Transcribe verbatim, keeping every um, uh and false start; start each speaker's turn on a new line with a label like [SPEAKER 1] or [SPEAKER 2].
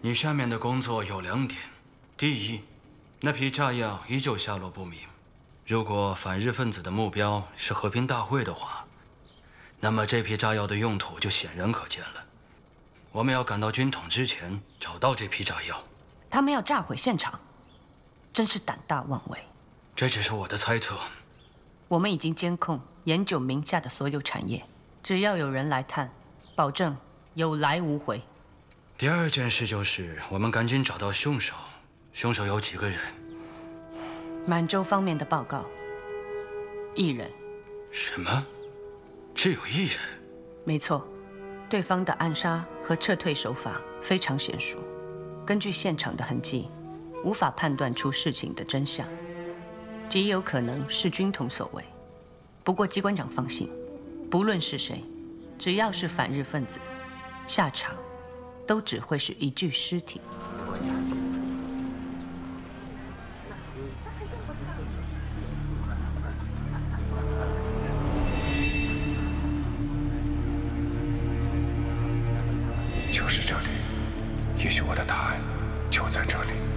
[SPEAKER 1] 你下面的工作有两点：第一，那批炸药依旧下落不明。如果反日分子的目标是和平大会的话，那么这批炸药的用途就显然可见了。我们要赶到军统之前找到这批炸药。
[SPEAKER 2] 他们要炸毁现场，真是胆大妄为。
[SPEAKER 1] 这只是我的猜测。
[SPEAKER 2] 我们已经监控研九名下的所有产业，只要有人来探，保证有来无回。
[SPEAKER 1] 第二件事就是，我们赶紧找到凶手。凶手有几个人？
[SPEAKER 2] 满洲方面的报告，一人。
[SPEAKER 1] 什么？只有一人？
[SPEAKER 2] 没错，对方的暗杀和撤退手法非常娴熟。根据现场的痕迹，无法判断出事情的真相，极有可能是军统所为。不过机关长放心，不论是谁，只要是反日分子，下场都只会是一具尸体。
[SPEAKER 3] 就是这里，也许我的答案就在这里。